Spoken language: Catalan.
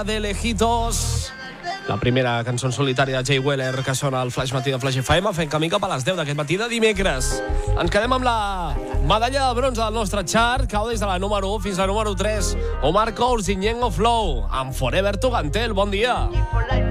de Lejitos, la primera cançó en solitari de Jay Wheeler que sona al Flash Matí de Flash FM, fent camí cap a les 10 d'aquest matí de dimecres. Ens quedem amb la medalla de bronze del nostre chart, cau des de la número 1 fins a la número 3. Omar Courtz i Ñengo Flow, amb Forever to Gantel. Bon dia.